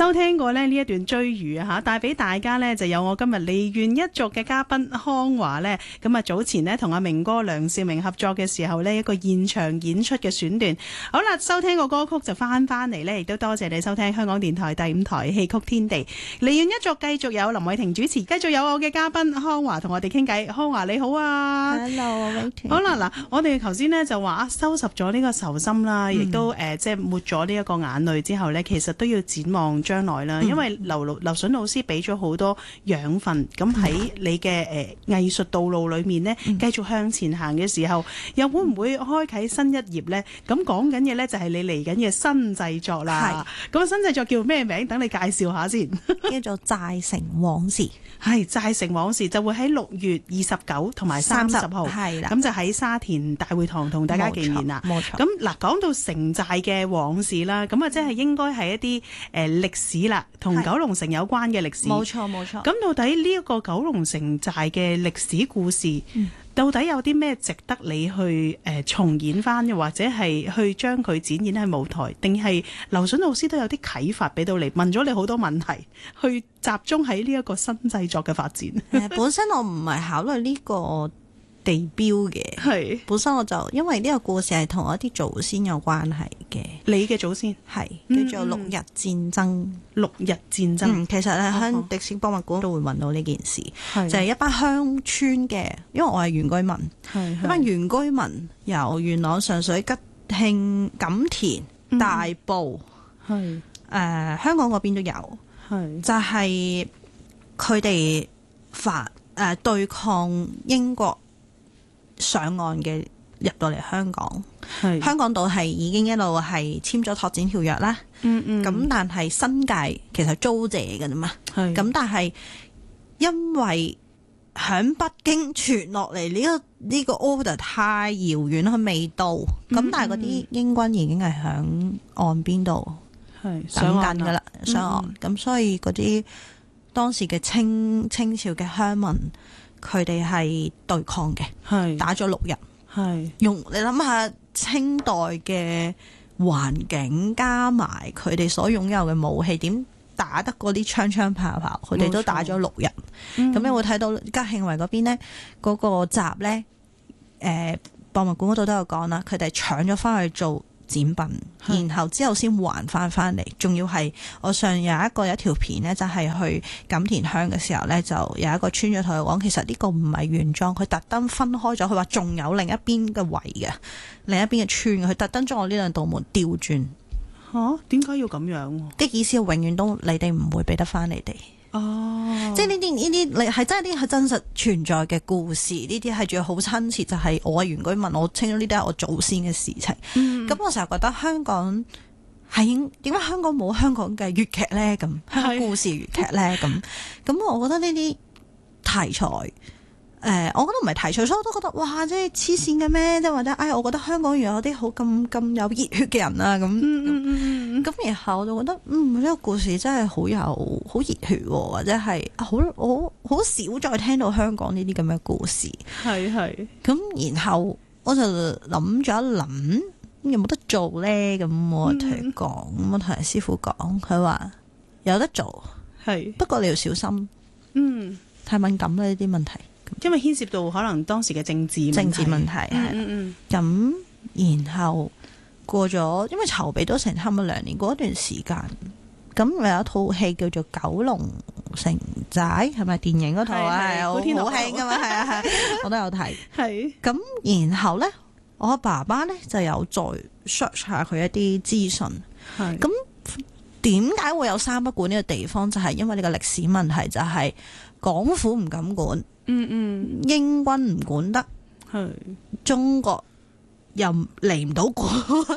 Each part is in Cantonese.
收聽過呢一段追魚啊，帶俾大家呢就有我今日梨園一族嘅嘉賓康華呢。咁啊早前呢同阿明哥梁兆明合作嘅時候呢，一個現場演出嘅選段。好啦，收聽個歌曲就翻嚟呢，亦都多謝你收聽香港電台第5台戲曲天地。梨園一族繼續有林偉霆主持，繼續有我嘅嘉賓康華同我哋傾偈。康華你好啊 ，Hello， 偉霆。 好啦，嗱，我哋頭先呢就話收拾咗呢個仇心啦，亦都即係抹咗呢一個眼淚之後呢，其實都要展望將來啦，因為劉筍老師俾咗好多養分，咁喺你嘅藝術道路裏面呢，繼續向前行嘅時候，又會唔會開啟新一頁呢？咁講緊嘅呢，就係你嚟緊嘅新製作啦。咁新製作叫咩名？等你介紹下先。 叫做《寨城往事》。 係《寨城往事》就會喺6月29同埋30號， 係啦， 咁就喺沙田大會堂同大家見面啦。 冇錯。 咁嗱，講到城寨嘅往事啦，咁啊，即係應該係一啲歷史啦，同九龍城有關嘅歷史。 冇錯冇錯。 咁到底呢一個九龍城寨嘅歷史故事，到底有啲咩值得你去重演翻，又或者係去將佢展演喺舞台，定係劉筍老師都有啲啟發俾到你，問咗你好多問題，去集中喺呢一個新製作嘅發展？ 本身我唔係考慮呢個地標嘅，係本身我就因為呢個故事係同一啲祖先有關係嘅。 你嘅祖先係叫做6日戰爭。 6日戰爭， 其實咧喺歷史博物館都會問到呢件事，就係一班鄉村嘅，因為我係原居民，一班原居民由元朗、上水、吉慶、錦田、大埔，香港嗰邊都有，就係佢哋對抗英國上岸嘅入到嚟香港。香港島係已經一路係簽咗拓展條約啦，咁但係新界其實租借嘅啫嘛，咁但係因為響北京傳落嚟呢個 order 太遙遠，佢未到，咁但係嗰啲英軍已經係響岸邊度等緊噶啦，上岸，咁所以嗰啲當時嘅清朝嘅鄉民，佢哋係對抗嘅，打咗6日。你諗下清代嘅環境加埋佢哋所擁有嘅武器，點打得嗰啲槍槍炮炮？佢哋都打咗6日。咁你會睇到嘉慶圍嗰邊呢，嗰個閘呢，博物館嗰度都有講啦，佢哋搶咗翻去做展品，然後之後先還翻嚟。仲要係我上有一條片呢，就係去錦田鄉嘅時候呢，就有一個村長同佢講，其實呢個唔係原裝，佢特登分開咗。佢話仲有另一邊嘅圍嘅，另一邊嘅村，佢特登將我呢兩道門調轉。 點解要咁樣？ 嘅意思係永遠都你哋唔會俾得翻你哋。即係呢啲你係真係啲係真實存在嘅故事，呢啲係仲要好親切，就係我係原居民，我清咗呢啲係我祖先嘅事情。咁我成日覺得香港係點解香港冇香港嘅粵劇呢？咁香港故事粵劇呢？咁我覺得呢啲題材，我覺得唔係題材，所以我都覺得哇，即係黐線嘅咩？即係或者我覺得香港原來有啲好咁有熱血嘅人啊咁然後我就覺得呢個故事真係好熱血，或者係好少再聽到香港呢啲咁嘅故事。咁然後我就諗咗一諗，有冇得做咧？咁我同佢講，我同師傅講，佢話有得做，不過你要小心，太敏感啦呢啲問題。 因為牽涉到可能當時嘅政治問題係咁然後過咗，因為籌備都成差唔多2年，過一段時間，咁有一套戲叫做《九龍城寨》，係咪電影嗰套啊？好興噶嘛，係我都有睇。咁然後呢，我爸爸呢就有再 search 下佢一啲資訊。咁點解會有三不管呢個地方？就係因為呢個歷史問題，就係港府唔敢管。英軍唔管得，中國又離唔到管，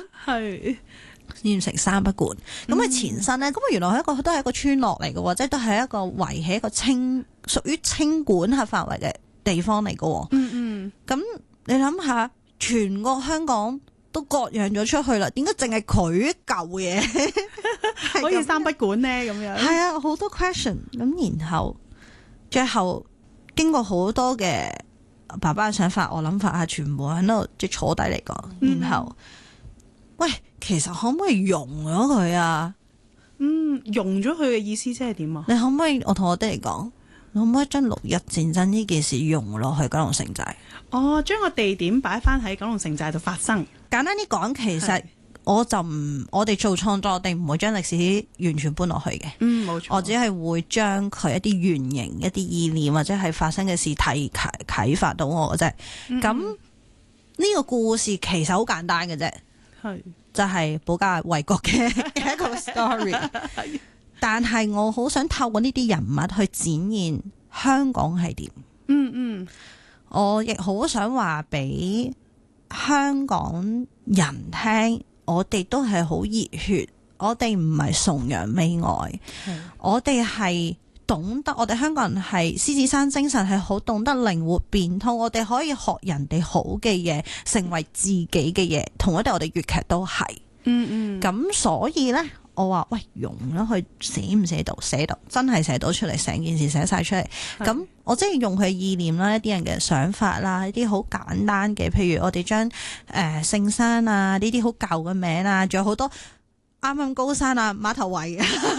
變成三不管。咁佢前身呢，咁原來都係一個村落嚟嘅，即係都係一個圍起一個屬於清管轄範圍嘅地方嚟嘅。咁你諗下，全個香港都割讓咗出去啦，點解淨係佢舊嘢可以三不管呢？咁樣係啊，好多 question。咁然後最後。經過好多嘅爸爸嘅想法，我諗法啊，全部喺度即係坐低嚟講，然後喂，其實可唔可以容咗佢啊？ 融咗佢嘅意思即係點啊？ 你可唔可以我同我爹哋講，你可唔可以將六日戰爭呢件事融落去九龍城寨？ 哦，將個地點擺翻喺九龍城寨度發生。 簡單啲講，其實我哋做創作，我哋唔會將歷史完全搬落去嘅。 冇錯。 我只係會將佢一啲原型、一啲意念或者係發生嘅事啟發到我嘅啫。咁呢個故事其實好簡單嘅啫，就係保家衛國嘅一個 story。但係我好想透過呢啲人物去展現香港係點。我亦好想話俾香港人聽，我哋都係好熱血，我哋唔係崇洋媚外，我哋係懂得，我哋香港人係獅子山精神，係好懂得靈活變通，我哋可以學人哋好嘅嘢，成為自己嘅嘢，同我哋粵劇都係。咁所以呢，我話喂，融咗佢寫唔寫到？寫到，真係寫到出嚟，成件事寫晒出嚟。咁我即係用佢意念啦，一啲人嘅想法啦，一啲好簡單嘅，譬如我哋將聖山啊呢啲好舊嘅名啊，仲有好多啱高山啊、馬頭圍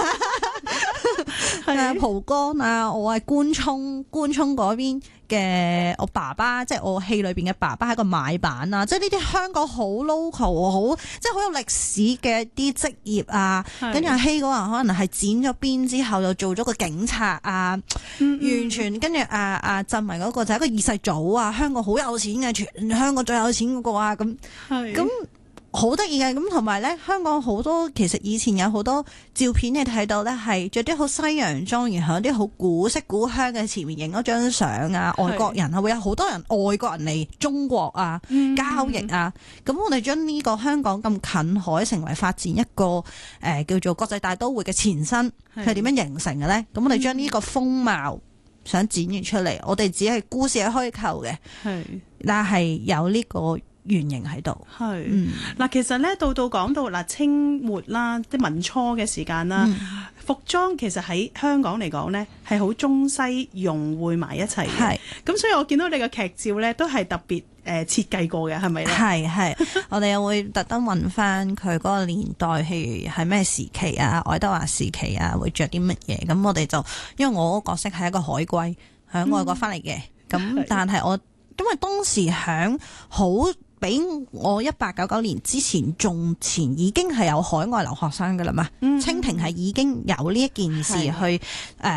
啊、蒲崗啊，我係官涌嗰邊嘅，我爸爸即係我戲裏邊嘅爸爸係一個買辦啊，即係呢啲香港好 local 好即係好有歷史嘅一啲職業啊，跟住阿希嗰人可能係剪咗辮之後又做咗個警察啊，完全跟住阿振文嗰個就係一個二世祖啊，香港好有錢嘅，全香港最有錢嗰個啊，咁好得意嘅。咁同埋咧，香港好多其實以前有好多照片你睇到咧，係着啲好西洋裝，然後有啲好古色古香嘅前面影咗張相啊，外國人啊，會有好多人外國人嚟中國啊交易啊，咁我哋將呢個香港咁近海成為發展一個叫做國際大都會嘅前身，係點樣形成嘅咧？咁我哋將呢個風貌想展現出嚟，我哋只係故事係虛構嘅，但係有呢個原型喺度。 嗱，其實咧到講到嗱清末啦，即民初嘅時間啦，服裝其實喺香港嚟講咧係好中西融匯埋一齊嘅。咁所以我見到你嘅劇照咧都係特別設計過嘅，係咪咧？係我哋又會特登揾翻佢嗰個年代，譬如係咩時期啊，愛德華時期啊，會着啲乜嘢？咁我哋就因為我個角色係一個海歸，喺外國翻嚟嘅，咁但係我因為當時響好比我1899年之前仲前已經係有海外留學生噶啦嘛，清廷係已經有呢一件事去